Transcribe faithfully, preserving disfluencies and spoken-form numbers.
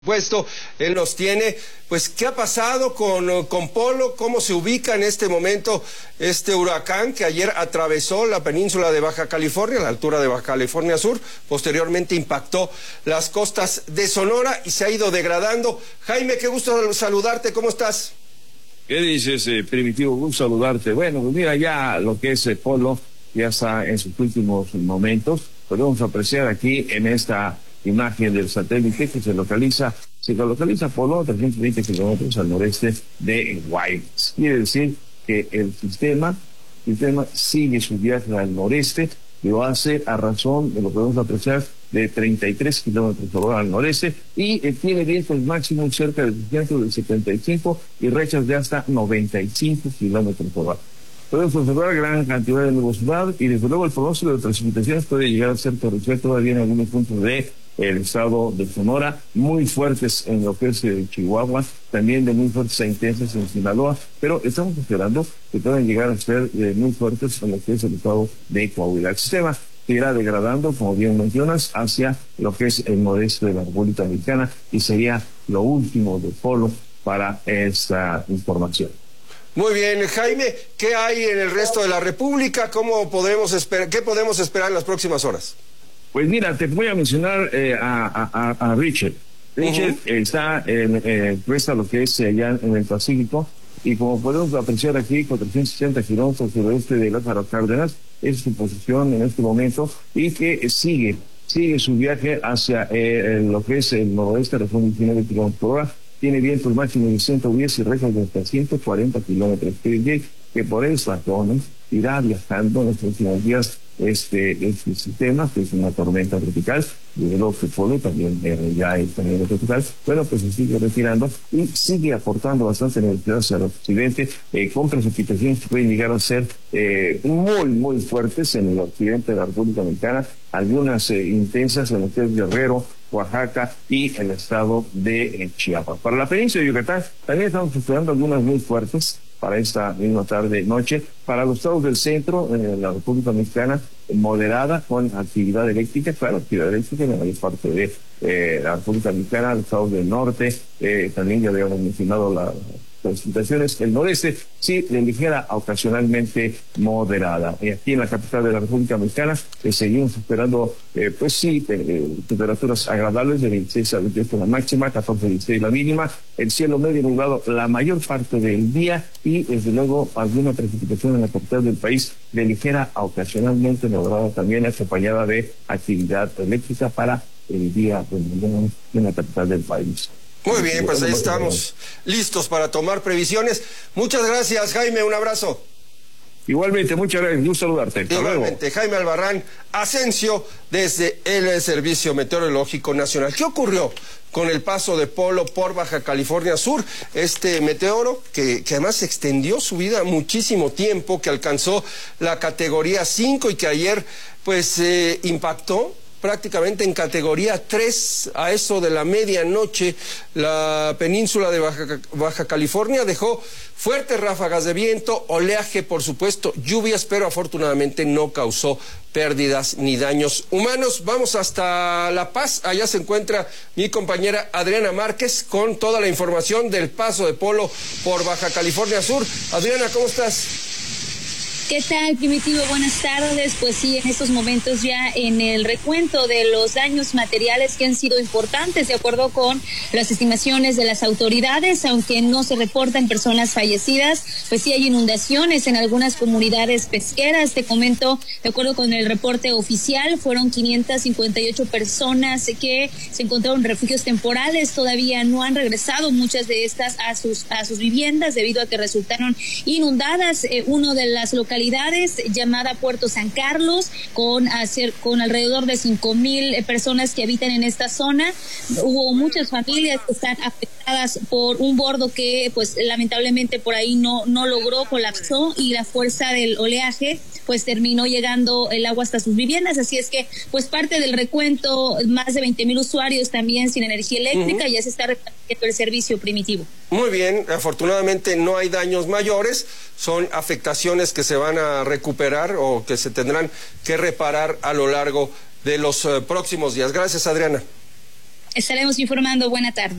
Puesto, él nos tiene, pues, ¿qué ha pasado con, con Polo? ¿Cómo se ubica en este momento este huracán que ayer atravesó la península de Baja California, a la altura de Baja California Sur? Posteriormente impactó las costas de Sonora y se ha ido degradando. Jaime, qué gusto saludarte, ¿cómo estás? ¿Qué dices, eh, Primitivo? Gusto saludarte. Bueno, pues mira, ya lo que es eh, Polo ya está en sus últimos momentos. Podemos apreciar aquí en esta imagen del satélite que se localiza, se localiza Polo trescientos veinte kilómetros al noreste de Guaymas. Quiere decir que el sistema, el sistema sigue su viaje al noreste, lo hace a razón de lo que podemos apreciar de treinta y tres kilómetros por hora al noreste y eh, tiene vientos máximos cerca de setenta y cinco y rachas de hasta noventa y cinco kilómetros por hora. Podemos observar gran cantidad de nubosidad y desde luego el pronóstico de precipitaciones puede llegar a ser torrencial todavía en algunos puntos de el estado de Sonora, muy fuertes en lo que es eh, Chihuahua, también de muy fuertes e intensas en Sinaloa, pero estamos esperando que puedan llegar a ser eh, muy fuertes en lo que es el estado de Coahuila. El sistema irá degradando, como bien mencionas, hacia lo que es el noreste de la República Mexicana y sería lo último de Polo para esta información. Muy bien, Jaime, ¿qué hay en el resto de la República? ¿Cómo podremos esperar, qué podemos esperar en las próximas horas? Pues mira, te voy a mencionar eh, a, a, a Richard. Richard uh-huh. está en eh, puesta lo que es allá en el Pacífico y como podemos apreciar aquí, cuatrocientos sesenta kilómetros al suroeste de Lázaro Cárdenas, es su posición en este momento y que sigue, sigue su viaje hacia eh, lo que es el noroeste, región diecinueve kilómetros por hora. Tiene vientos máximos de ciento diez y récords de hasta ciento cuarenta kilómetros. Quiere decir que por esa zona irá viajando en los próximos días este, este sistema, que es una tormenta tropical, desde luego que Polo también eh, ya es tormenta tropical, bueno, pues se sigue retirando y sigue aportando bastante energía hacia el occidente, eh, con precipitaciones que pueden llegar a ser eh, muy, muy fuertes en el occidente de la República Mexicana, algunas eh, intensas en lo que es Guerrero, Oaxaca y el estado de eh, Chiapas. Para la península de Yucatán también estamos esperando algunas muy fuertes para esta misma tarde noche. Para los estados del centro, eh, la República Mexicana, moderada con actividad eléctrica, claro, actividad eléctrica en la mayor parte de eh, la República Mexicana, los estados del norte, eh, también ya habíamos mencionado la precipitaciones, el noreste sí de ligera ocasionalmente moderada. Y aquí en la capital de la República Mexicana eh, seguimos esperando eh, pues sí eh, temperaturas agradables de veintiséis a veintiocho la máxima, catorce a dieciséis la mínima, el cielo medio nublado la mayor parte del día y desde luego alguna precipitación en la capital del país de ligera ocasionalmente moderada también acompañada de actividad eléctrica para el día en la capital del país. Muy bien, pues ahí estamos listos para tomar previsiones. Muchas gracias, Jaime, un abrazo. Igualmente, muchas gracias, gusto saludarte. Hasta Igualmente, luego. Jaime Albarrán Asensio, desde el Servicio Meteorológico Nacional. ¿Qué ocurrió con el paso de Polo por Baja California Sur? Este meteoro, que, que además extendió su vida muchísimo tiempo, que alcanzó la categoría cinco y que ayer, pues, eh, impactó prácticamente en categoría tres a eso de la medianoche. La península de Baja, Baja California dejó fuertes ráfagas de viento, oleaje, por supuesto, lluvias, pero afortunadamente no causó pérdidas ni daños humanos. Vamos hasta La Paz, allá se encuentra mi compañera Adriana Márquez con toda la información del paso de Polo por Baja California Sur. Adriana, ¿cómo estás? ¿Qué tal, Primitivo? Buenas tardes. Pues sí, en estos momentos ya en el recuento de los daños materiales que han sido importantes, de acuerdo con las estimaciones de las autoridades, aunque no se reportan personas fallecidas, pues sí hay inundaciones en algunas comunidades pesqueras. Te comento, de acuerdo con el reporte oficial, fueron quinientas cincuenta y ocho personas que se encontraron en refugios temporales. Todavía no han regresado muchas de estas a sus, a sus viviendas debido a que resultaron inundadas. Eh, uno de las localidades llamada Puerto San Carlos, con hacer con alrededor de cinco mil personas que habitan en esta zona. Hubo muchas familias que están afectadas por un bordo que pues lamentablemente por ahí no no logró, colapsó, y la fuerza del oleaje pues terminó llegando el agua hasta sus viviendas. Así es que pues parte del recuento, más de veinte mil usuarios también sin energía eléctrica. Uh-huh. Ya se está repartiendo el servicio, Primitivo. Muy bien, afortunadamente no hay daños mayores, son afectaciones que se van a recuperar o que se tendrán que reparar a lo largo de los uh, próximos días. Gracias, Adriana. Estaremos informando. Buena tarde.